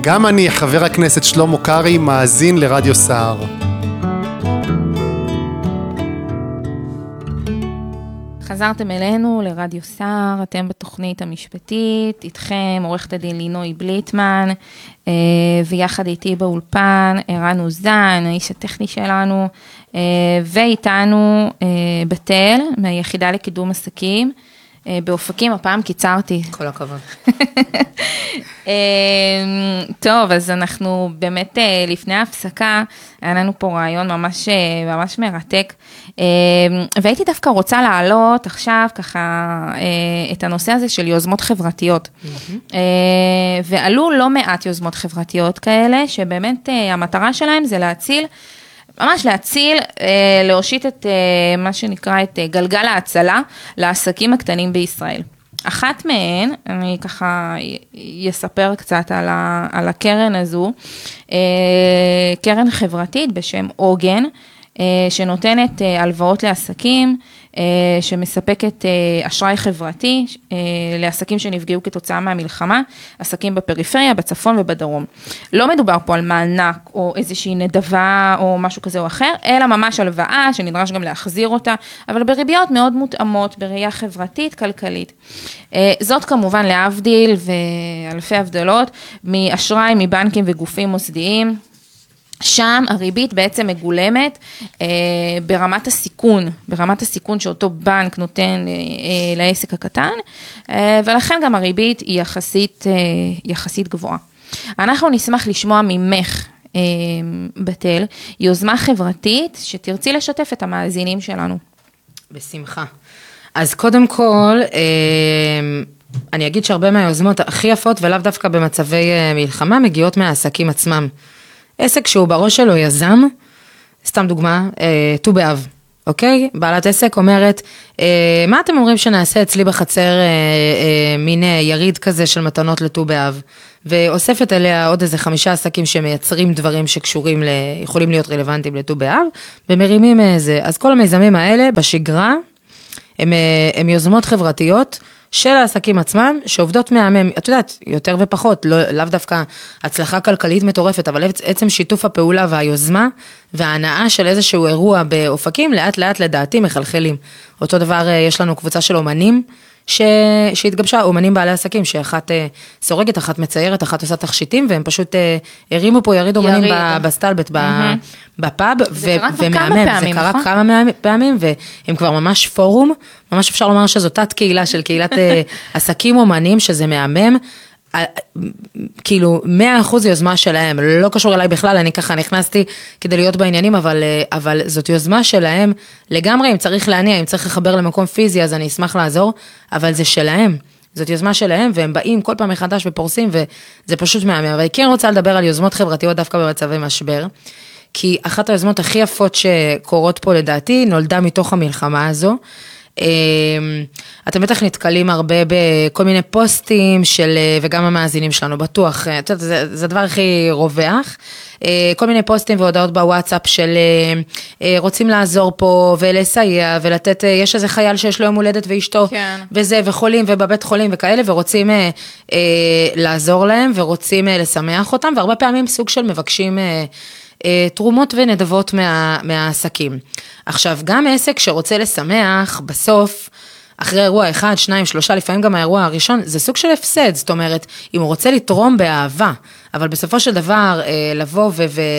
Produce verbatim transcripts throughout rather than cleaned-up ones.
גם אני, חבר הכנסת שלמה קרעי, מאזין לרדיו סער. חזרתם אלינו לרדיו סער, אתם בתוכנית המשפטית, איתכם עורכת הדין לינוי בליטמן, ויחד איתי באולפן ערן אוזן, האיש הטכני שלנו, ואיתנו בתל, מהיחידה לקידום עסקים, באופקים, הפעם קיצרתי. כל הכבוד. טוב, אז אנחנו באמת לפני ההפסקה, היה לנו פה רעיון ממש, ממש מרתק, והייתי דווקא רוצה להעלות עכשיו ככה את הנושא הזה של יוזמות חברתיות, ועלו לא מעט יוזמות חברתיות כאלה, שבאמת המטרה שלהם זה להציל, ממש להציל, להושיט את מה שנקרא את גלגל ההצלה לעסקים הקטנים בישראל. אחת מהן, אני ככה אספר קצת על, ה, על הקרן הזו, קרן חברתית בשם עוגן, שנותנת הלוואות לעסקים, שמספקת אשראי חברתי לעסקים שנפגעו כתוצאה מהמלחמה, עסקים בפריפריה, בצפון ובדרום. לא מדובר פה על מענק או איזושהי נדבה או משהו כזה או אחר, אלא ממש הלוואה שנדרש גם להחזיר אותה, אבל בריביות מאוד מותאמות, בראייה חברתית, כלכלית. זאת כמובן להבדיל ואלפי הבדלות מאשראי מבנקים וגופים מוסדיים, שם הריבית בעצם מגולמת אה, ברמת הסיכון, ברמת הסיכון שאותו בנק נותן אה, אה, לעסק הקטן, אה, ולכן גם הריבית היא יחסית, אה, יחסית גבוהה. אנחנו נשמח לשמוע ממך, אה, בתל, יוזמה חברתית שתרצי לשתף את המאזינים שלנו. בשמחה. אז קודם כל, אה, אני אגיד שהרבה מהיוזמות הכי יפות ולאו דווקא במצבי אה, מלחמה מגיעות מהעסקים עצמם. עסק שהוא בראש שלו יזם, סתם דוגמה, ט"ו באב, אוקיי? בעלת עסק אומרת, מה אתם אומרים שנעשה אצלי בחצר מין יריד כזה של מתנות לט"ו באב, ואוספת אליה עוד איזה חמישה עסקים שמייצרים דברים שקשורים, יכולים להיות רלוונטיים לט"ו באב, ומרימים איזה, אז כל המיזמים האלה בשגרה, הם, הם יוזמות חברתיות, של העסקים עצמם, שעובדות מהמם, את יודעת, יותר ופחות, לא, לאו דווקא הצלחה כלכלית מטורפת, אבל עצם שיתוף הפעולה והיוזמה, וההנאה של איזשהו אירוע באופקים, לאט לאט לדעתי מחלחלים. אותו דבר, יש לנו קבוצה של אומנים, ש... שהתגבשה, אומנים בעלי עסקים, שאחת סורגת, אחת מציירת, אחת עושה תכשיטים, והם פשוט הרימו פה יריד אומנים יריד. בסטלבט, mm-hmm. בפאב, ו... ומהמם, זה קרה נכון? כמה פעמים, והם כבר ממש פורום, ממש אפשר לומר שזאת תת קהילה של קהילת עסקים אומנים, שזה מהמם, כאילו מאה אחוז יוזמה שלהם, לא קשור אליי בכלל, אני ככה נכנסתי כדי להיות בעניינים, אבל, אבל זאת יוזמה שלהם לגמרי, אם צריך להניע, אם צריך לחבר למקום פיזי, אז אני אשמח לעזור, אבל זה שלהם, זאת יוזמה שלהם, והם באים כל פעם מחדש ופורסים, וזה פשוט מהמם. אבל אני כן רוצה לדבר על יוזמות חברתיות דווקא במצבי משבר, כי אחת היוזמות הכי יפות שקורות פה לדעתי, נולדה מתוך המלחמה הזו, אתם בטח נתקלים הרבה בכל מיני פוסטים של, וגם המאזינים שלנו בטוח, זה, זה הדבר הכי רווח, כל מיני פוסטים והודעות בוואטסאפ של רוצים לעזור פה ולסייע ולתת, יש איזה חייל שיש לו יום הולדת ואשתו כן. וזה וחולים ובבית חולים וכאלה ורוצים לעזור להם ורוצים לשמח אותם, והרבה פעמים סוג של מבקשים תרומות ונדבות מה, מהעסקים. עכשיו, גם עסק שרוצה לשמח, בסוף, אחרי אירוע אחד, שניים, שלושה, לפעמים גם האירוע הראשון, זה סוג של הפסד, זאת אומרת, אם הוא רוצה לתרום באהבה, אבל בסופו של דבר, לבוא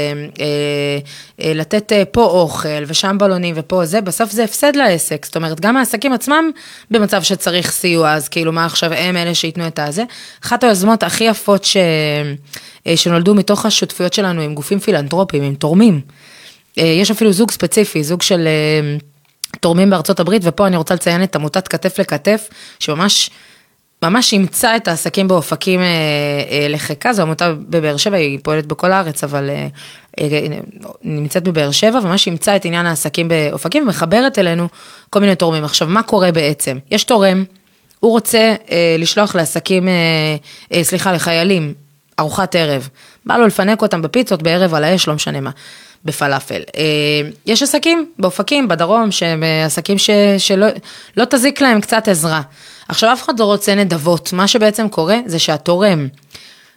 ולתת פה אוכל, ושם בלונים ופה זה, בסוף זה הפסד לעסק, זאת אומרת, גם העסקים עצמם, במצב שצריך סיוע, אז כאילו מה עכשיו הם אלה שיתנו את הזה. אחת היוזמות הכי יפות ש... שנולדו מתוך השותפויות שלנו עם גופים פילנטרופיים, עם תורמים. יש אפילו זוג ספציפי, זוג של תורמים בארצות הברית, ופה אני רוצה לציין את עמותת כתף לכתף, שממש ממש ימצא את העסקים באופקים לחיקה, זו עמותה בבאר שבע, היא פועלת בכל הארץ, אבל נמצאת בבאר שבע, וממש ימצא את עניין העסקים באופקים, ומחברת אלינו כל מיני תורמים. עכשיו, מה קורה בעצם? יש תורם, הוא רוצה לשלוח לעסקים, סליחה, לחיילים, ארוחת ערב, בא לו לפנק אותם בפיצות, בערב על האש, לא משנה מה, בפלאפל. יש עסקים באופקים, בדרום, שהם עסקים ש, שלא לא תזיק להם קצת עזרה. עכשיו אף אחד לא רוצה נדבות, מה שבעצם קורה זה שהתורם,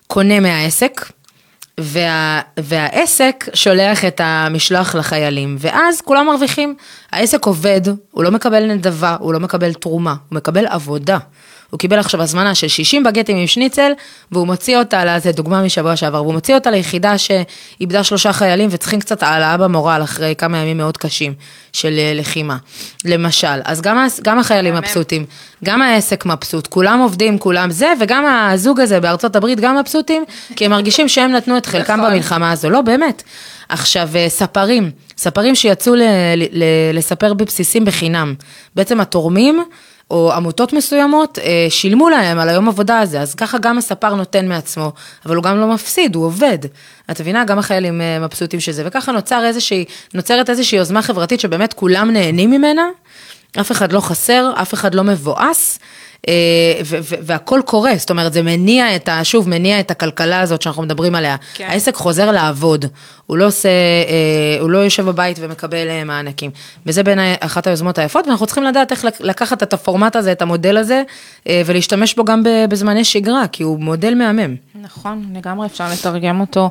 קונה מהעסק, וה, והעסק שולח את המשלוח לחיילים, ואז כולם מרוויחים. העסק עובד, הוא לא מקבל נדבה, הוא לא מקבל תרומה, הוא מקבל עבודה. הוא קיבל עכשיו הזמנה של שישים בגטים עם שניצל, והוא מוציא אותה, זה דוגמה משבוע שעבר, והוא מוציא אותה ליחידה שאיבדה שלושה חיילים, וצריכים קצת העלאה במורל אחרי כמה ימים מאוד קשים של לחימה. למשל, אז גם, גם החיילים מבסוטים, גם העסק מבסוט, כולם עובדים, כולם זה, וגם הזוג הזה בארצות הברית גם מבסוטים, כי הם מרגישים שהם נתנו את חלקם במלחמה הזו, לא באמת. עכשיו, ספרים, ספרים שיצאו ל, ל, לספר בבסיסים בחינם, בעצם התורמים, או עמותות מסוימות, שילמו להם על היום עבודה הזה, אז ככה גם הספר נותן מעצמו, אבל הוא גם לא מפסיד, הוא עובד. את מבינה, גם החיילים מבסוטים שזה, וככה נוצר איזושהי, נוצרת איזושהי יוזמה חברתית שבאמת כולם נהנים ממנה, אף אחד לא חסר, אף אחד לא מבואס, והכל קורה, זאת אומרת, זה מניע את, שוב, מניע את הכלכלה הזאת שאנחנו מדברים עליה. כן. העסק חוזר לעבוד, הוא לא עושה, הוא לא יושב בבית ומקבל מענקים. וזה בין אחת היוזמות היפות, ואנחנו צריכים לדעת איך לקחת את הפורמט הזה, את המודל הזה, ולהשתמש בו גם בזמני שגרה, כי הוא מודל מהמם. נכון, לגמרי אפשר לתרגם אותו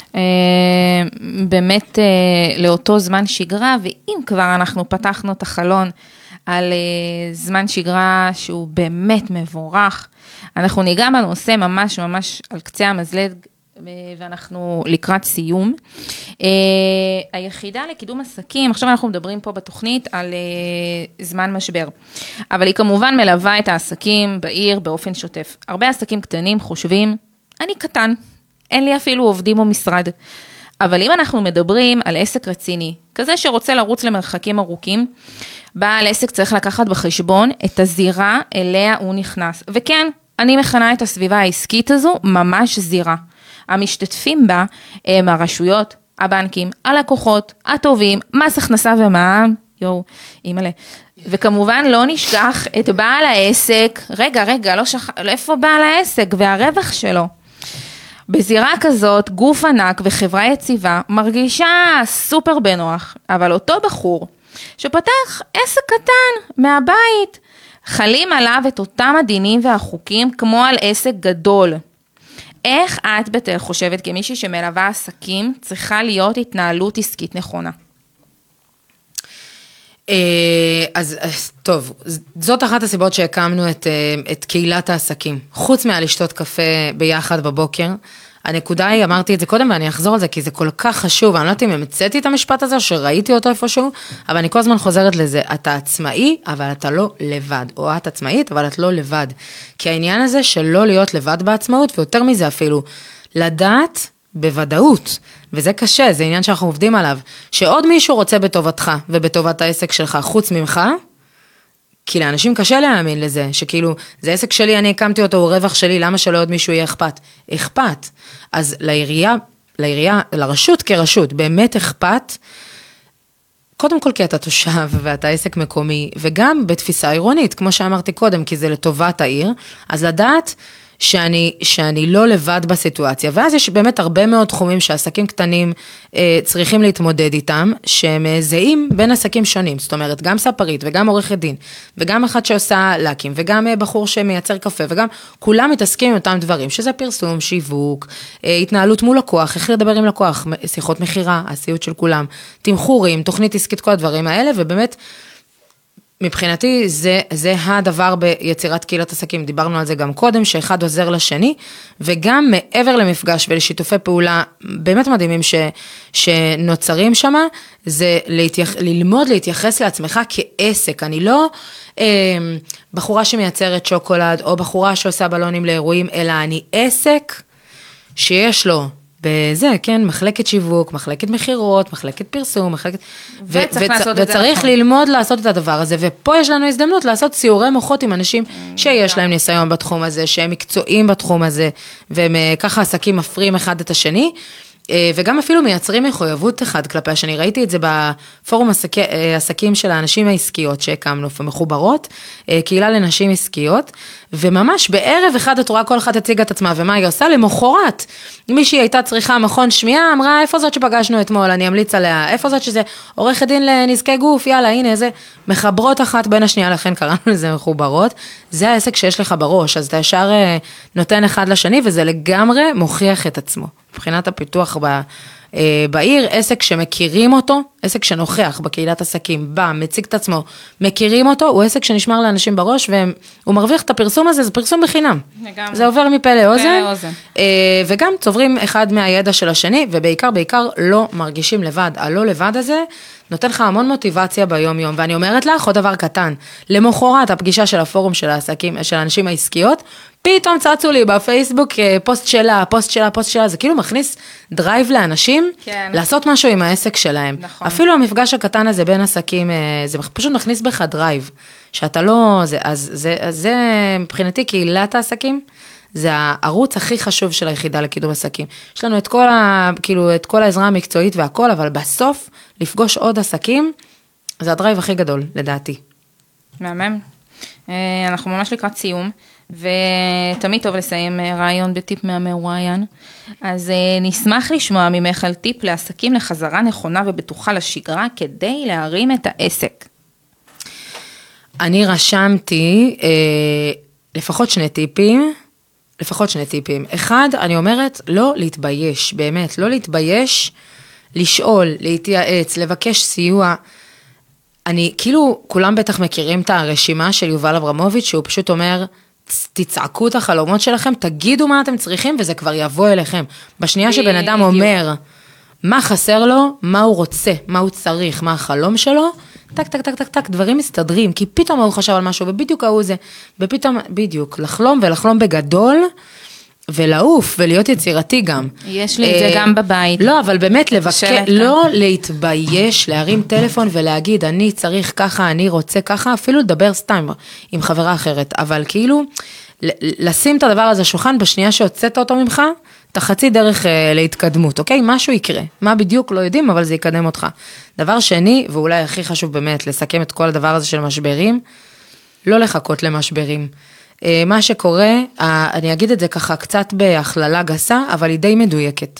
באמת לאותו זמן שגרה, ואם כבר אנחנו פתחנו את החלון, על uh, זמן שגרה שהוא באמת מבורך. אנחנו ניגע בנושא ממש ממש על קצה המזלג, ואנחנו לקראת סיום. Uh, היחידה לקידום עסקים, עכשיו אנחנו מדברים פה בתוכנית על uh, זמן משבר, אבל היא כמובן מלווה את העסקים בעיר באופן שוטף. הרבה עסקים קטנים חושבים, אני קטן, אין לי אפילו עובדים או משרד. אבל אם אנחנו מדברים על עסק רציני, כזה שרוצה לרוץ למרחקים ארוכים, בעל עסק צריך לקחת בחשבון את הזירה אליה הוא נכנס. וכן, אני מכנה את הסביבה העסקית הזו ממש זירה. המשתתפים בה הם הרשויות, הבנקים, הלקוחות, הטובים, מס הכנסה ומע"מ, יו, אימאלה. וכמובן לא נשכח את בעל העסק, רגע, רגע, לא שכח, איפה בעל העסק והרווח שלו? בזירה כזאת, גוף ענק וחברה יציבה מרגישה סופר בנוח, אבל אותו בחור שפתח עסק קטן מהבית, חלים עליו את אותם הדינים והחוקים כמו על עסק גדול. איך את בתל חושבת כמישהי שמלווה עסקים צריכה להיות התנהלות עסקית נכונה? אז טוב, זאת אחת הסיבות שהקמנו את, את קהילת העסקים. חוץ מהלשתות קפה ביחד בבוקר, הנקודה היא, אמרתי את זה קודם ואני אחזור על זה, כי זה כל כך חשוב, אני לא יודעת אם המצאתי את המשפט הזה, או שראיתי אותו איפשהו, אבל אני כל הזמן חוזרת לזה, אתה עצמאי, אבל אתה לא לבד, או את עצמאית, אבל את לא לבד. כי העניין הזה של לא להיות לבד בעצמאות, ויותר מזה אפילו, לדעת בוודאות, וזה קשה, זה עניין שאנחנו עובדים עליו, שעוד מישהו רוצה בטובתך, ובטובת העסק שלך, חוץ ממך, כי לאנשים קשה להאמין לזה, שכאילו, זה עסק שלי, אני הקמתי אותו, הוא רווח שלי, למה שלא עוד מישהו יהיה אכפת? אכפת. אז לעירייה, לעירייה, לרשות כרשות, באמת אכפת, קודם כל כי אתה תושב ואתה עסק מקומי, וגם בתפיסה עירונית, כמו שאמרתי קודם, כי זה לטובת העיר, אז לדעת שאני, שאני לא לבד בסיטואציה, ואז יש באמת הרבה מאוד תחומים שעסקים קטנים אה, צריכים להתמודד איתם, שהם זהים בין עסקים שונים, זאת אומרת, גם ספרית וגם עורכת דין, וגם אחד שעושה לקים, וגם אה, בחור שמייצר קפה, וגם כולם מתעסקים עם אותם דברים, שזה פרסום, שיווק, אה, התנהלות מול לקוח, איך לדבר עם לקוח, שיחות מחירה, הסיוט של כולם, תמחורים, תוכנית עסקית, כל הדברים האלה, ובאמת, מבחינתי זה, זה הדבר ביצירת קהילת עסקים, דיברנו על זה גם קודם, שאחד עוזר לשני, וגם מעבר למפגש ולשיתופי פעולה באמת מדהימים ש, שנוצרים שם, זה להתייח, ללמוד להתייחס לעצמך כעסק, אני לא אה, בחורה שמייצרת שוקולד, או בחורה שעושה בלונים לאירועים, אלא אני עסק שיש לו, בזה, כן, מחלקת שיווק, מחלקת מחירות, מחלקת פרסום, מחלקת... וצריך לעשות את זה. וצריך ללמוד לעשות את הדבר הזה, ופה יש לנו הזדמנות לעשות סיורי מוחות עם אנשים שיש להם ניסיון בתחום הזה, שהם מקצועיים בתחום הזה, והם ככה עסקים מפרים אחד את השני, וגם אפילו מייצרים מחויבות אחד כלפי השני. ראיתי את זה בפורום עסקים של האנשים העסקיות שהקמנו, מחוברות, קהילה לנשים עסקיות, וממש בערב אחד את רואה כל אחת הציגה את עצמה, ומה היא עושה? למחרת. מישהי הייתה צריכה מכון שמיעה, אמרה, איפה זאת שפגשנו אתמול, אני אמליץ עליה, איפה זאת שזה עורכת דין לנזקי גוף, יאללה, הנה, איזה מחברות אחת בין השנייה, לכן קראנו לזה מחוברות, זה העסק שיש לך בראש, אז אתה ישר נותן אחד לשני, וזה לגמרי מוכיח את עצמו. מבחינת הפיתוח ב... בעיר, עסק שמכירים אותו, עסק שנוכח בקהילת עסקים, בא, מציג את עצמו, מכירים אותו, הוא עסק שנשמר לאנשים בראש, והוא מרוויח את הפרסום הזה, זה פרסום בחינם. לגמרי. זה עובר מפה לאוזן, לאוזן. וגם צוברים אחד מהידע של השני, ובעיקר, בעיקר לא מרגישים לבד. הלא לבד הזה נותן לך המון מוטיבציה ביום יום, ואני אומרת לך, עוד דבר קטן, למחרת הפגישה של הפורום של העסקים, של האנשים העסקיות, פתאום צצו לי בפייסבוק פוסט שלה, פוסט שלה, פוסט שלה, זה כאילו מכניס דרייב לאנשים, כן. לעשות משהו עם העסק שלהם. נכון. אפילו המפגש הקטן הזה בין עסקים, זה פשוט מכניס בך דרייב, שאתה לא, זה, אז זה, אז זה מבחינתי קהילת העסקים, זה הערוץ הכי חשוב של היחידה לקידום עסקים. יש לנו את כל, ה, כאילו, את כל העזרה המקצועית והכל, אבל בסוף לפגוש עוד עסקים, זה הדרייב הכי גדול, לדעתי. מהמם. אנחנו ממש לקראת סיום, ותמיד טוב לסיים רעיון בטיפ מהמרואיין. אז נשמח לשמוע ממך על טיפ לעסקים לחזרה נכונה ובטוחה לשגרה, כדי להרים את העסק. אני רשמתי אה, לפחות שני טיפים, לפחות שני טיפים. אחד, אני אומרת, לא להתבייש, באמת, לא להתבייש, לשאול, להתייעץ, לבקש סיוע. אני, כאילו, כולם בטח מכירים את הרשימה של יובל אברמוביץ', שהוא פשוט אומר, תצעקו את החלומות שלכם, תגידו מה אתם צריכים, וזה כבר יבוא אליכם. בשנייה שבן אדם אומר, מה חסר לו, מה הוא רוצה, מה הוא צריך, מה החלום שלו, טק, טק, טק, טק, טק, דברים מסתדרים, כי פתאום הוא חשב על משהו, ובדיוק הוא זה, ופתאום, בדיוק, לחלום ולחלום בגדול, ולעוף, ולהיות יצירתי גם. יש לי את זה גם בבית. לא, אבל באמת לבקר, לא להתבייש, להרים טלפון ולהגיד, אני צריך ככה, אני רוצה ככה, אפילו לדבר סתם עם חברה אחרת, אבל כאילו, לשים את הדבר הזה שולחן בשנייה שהוצאת אותו ממך, אתה חצי דרך להתקדמות, אוקיי? משהו יקרה. מה בדיוק לא יודעים, אבל זה יקדם אותך. דבר שני, ואולי הכי חשוב באמת, לסכם את כל הדבר הזה של משברים, לא לחכות למשברים. מה שקורה, אני אגיד את זה ככה קצת בהכללה גסה, אבל היא די מדויקת.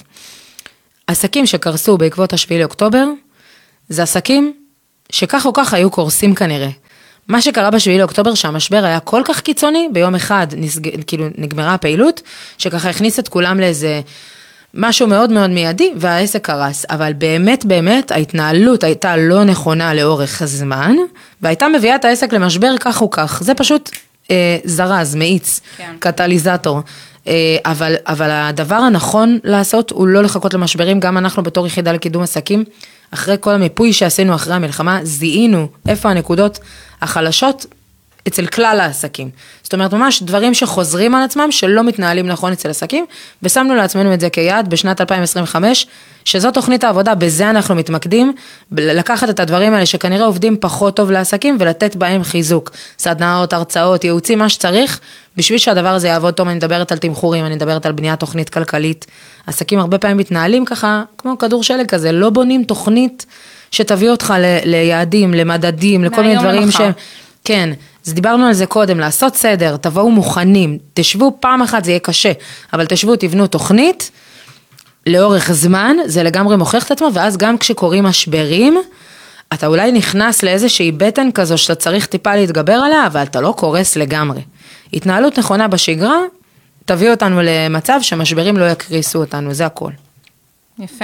עסקים שקרסו בעקבות השביעי לאוקטובר, זה עסקים שכך או כך היו קורסים כנראה. מה שקרה בשביעי לאוקטובר, שהמשבר היה כל כך קיצוני, ביום אחד נסג... כאילו נגמרה הפעילות, שככה הכניס את כולם לאיזה משהו מאוד מאוד מיידי, והעסק קרס. אבל באמת באמת ההתנהלות הייתה לא נכונה לאורך הזמן, והייתה מביאה את העסק למשבר כך או כך. זה פשוט אה, זרז, מאיץ, כן. קטליזטור. אה, אבל, אבל הדבר הנכון לעשות הוא לא לחכות למשברים, גם אנחנו בתור יחידה לקידום עסקים, אחרי כל המיפוי שעשינו אחרי המלחמה, זיהינו איפה הנקודות החלשות אצל כלל העסקים. זאת אומרת, ממש דברים שחוזרים על עצמם, שלא מתנהלים נכון אצל עסקים, ושמנו לעצמנו את זה כיעד בשנת אלפיים עשרים וחמש, שזו תוכנית העבודה, בזה אנחנו מתמקדים, לקחת את הדברים האלה שכנראה עובדים פחות טוב לעסקים, ולתת בהם חיזוק, סדנאות, הרצאות, ייעוצים, מה שצריך, בשביל שהדבר הזה יעבוד טוב. אני מדברת על תמחורים, אני מדברת על בניית תוכנית כלכלית. עסקים הרבה פעמים מתנהלים ככה, כמו כדור שלג כזה, לא בונים תוכנית שתביא אותך ל- ליעדים, למדדים, לכל מיני דברים ש... כן, אז דיברנו על זה קודם, לעשות סדר, תבואו מוכנים, תשבו פעם אחת, זה יהיה קשה, אבל תשבו, תבנו תוכנית, לאורך זמן, זה לגמרי מוכיח את עצמו, ואז גם כשקוראים משברים, אתה אולי נכנס לאיזושהי בטן כזו, שאתה צריך טיפה להתגבר עליה, אבל אתה לא קורס לגמרי. התנהלות נכונה בשגרה, תביא אותנו למצב שמשברים לא יקריסו אותנו, זה הכל. יפה.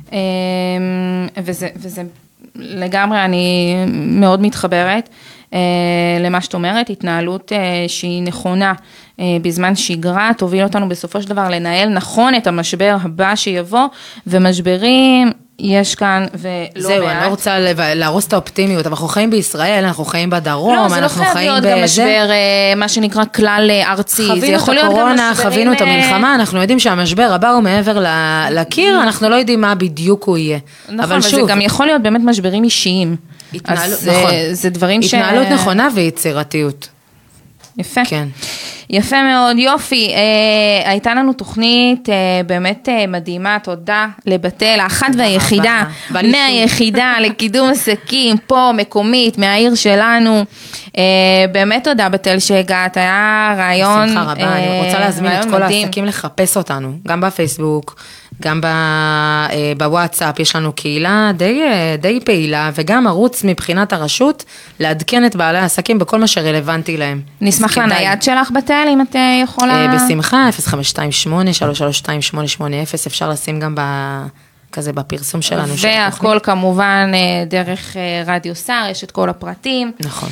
וזה, וזה לגמרי, אני מאוד מתחברת למה שאת אומרת, התנהלות שהיא נכונה בזמן שגרה, תוביל אותנו בסופו של דבר לנהל נכון את המשבר הבא שיבוא, ומשברים יש כאן ולא מעט. זהו, אני לא רוצה להרוס את האופטימיות, אנחנו חיים בישראל, אנחנו חיים בדרום, לא, זה לא חייב להיות גם משבר, מה שנקרא כלל ארצי. חווינו את הקורונה, חווינו את המלחמה, אנחנו יודעים שהמשבר הבא הוא מעבר לקיר, אנחנו לא יודעים מה בדיוק הוא יהיה. נכון, אבל זה גם יכול להיות באמת משברים אישיים. התנהלות, נכון. זה דברים ש... התנהלות נכונה ויצירתיות. יפה. כן. יפה מאוד, יופי, אה, הייתה לנו תוכנית אה, באמת אה, מדהימה, תודה לבתל, האחת והיחידה, מהיחידה לקידום עסקים, פה מקומית, מהעיר שלנו, אה, באמת תודה בתל שהגעת, היה רעיון מדהים. בשמחה רבה, אה, אני רוצה להזמין את כל מדהים. העסקים לחפש אותנו, גם בפייסבוק, גם בוואטסאפ, יש לנו קהילה די, די פעילה, וגם ערוץ מבחינת הרשות, לעדכן את בעלי העסקים בכל מה שרלוונטי להם. נשמח לנייד שלך בתל, אם את יכולה... בשמחה, אפס חמש שתיים שמונה שלוש שלוש שתיים שמונה שמונה אפס, אפשר לשים גם ב... כזה בפרסום שלנו. והכל כמובן דרך רדיו סער, יש את כל הפרטים. נכון.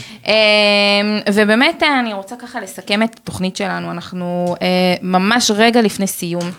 ובאמת אני רוצה ככה לסכם את התוכנית שלנו, אנחנו ממש רגע לפני סיום,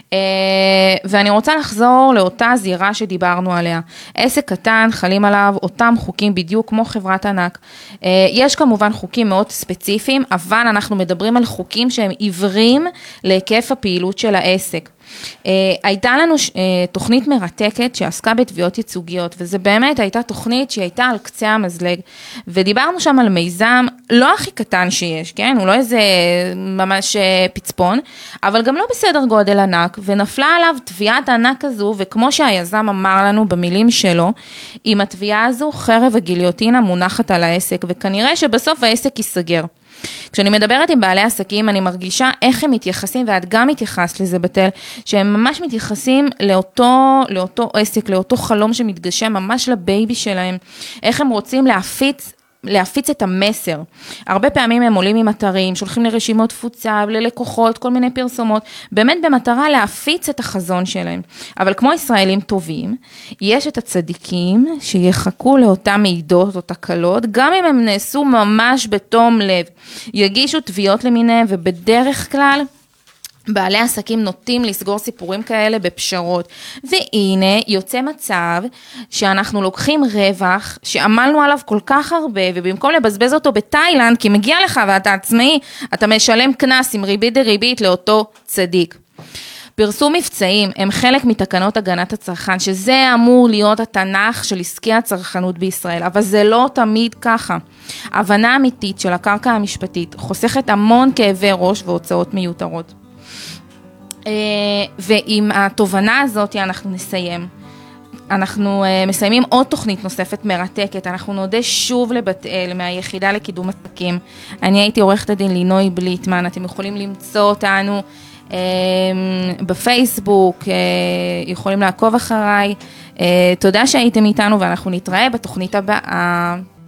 ואני רוצה לחזור לאותה זירה שדיברנו עליה. עסק קטן, חלים עליו אותם חוקים בדיוק כמו חברת ענק. יש כמובן חוקים מאוד ספציפיים, אבל אנחנו מדברים על חוקים שהם עיוורים להיקף הפעילות של העסק. Uh, הייתה לנו uh, תוכנית מרתקת שעסקה בתביעות ייצוגיות, וזה באמת הייתה תוכנית שהייתה על קצה המזלג, ודיברנו שם על מיזם לא הכי קטן שיש, כן? הוא לא איזה ממש uh, פצפון, אבל גם לא בסדר גודל ענק, ונפלה עליו תביעת ענק הזו, וכמו שהיזם אמר לנו במילים שלו, עם התביעה הזו חרב הגיליוטינה מונחת על העסק, וכנראה שבסוף העסק ייסגר. כשאני מדברת עם בעלי עסקים, אני מרגישה איך הם מתייחסים, ואת גם מתייחסת לזה בתל, שהם ממש מתייחסים לאותו, לאותו עסק, לאותו חלום שמתגשם, ממש לבייבי שלהם, איך הם רוצים להפיץ, להפיץ את המסר. הרבה פעמים הם עולים עם אתרים, שולחים לרשימות תפוצה, ללקוחות, כל מיני פרסומות, באמת במטרה להפיץ את החזון שלהם. אבל כמו ישראלים טובים, יש את הצדיקים שיחכו לאותם מידות או תקלות, גם אם הם נעשו ממש בתום לב. יגישו תביעות למיניהם, ובדרך כלל בעלי עסקים נוטים לסגור סיפורים כאלה בפשרות, והנה יוצא מצב שאנחנו לוקחים רווח שעמלנו עליו כל כך הרבה, ובמקום לבזבז אותו בתאילנד, כי מגיע לך ואתה עצמאי, אתה משלם קנס עם ריבית דריבית לאותו צדיק. פרסום מבצעים הם חלק מתקנות הגנת הצרכן, שזה אמור להיות התנ"ך של עסקי הצרכנות בישראל, אבל זה לא תמיד ככה. הבנה אמיתית של הקרקע המשפטית חוסכת המון כאבי ראש והוצאות מיותרות. ועם התובנה הזאת אנחנו נסיים. אנחנו מסיימים עוד תוכנית נוספת מרתקת, אנחנו נודה שוב לבתל מהיחידה לקידום עסקים. אני הייתי עורכת הדין לינוי בליטמן, אתם יכולים למצוא אותנו בפייסבוק, יכולים לעקוב אחריי. תודה שהייתם איתנו ואנחנו נתראה בתוכנית הבאה.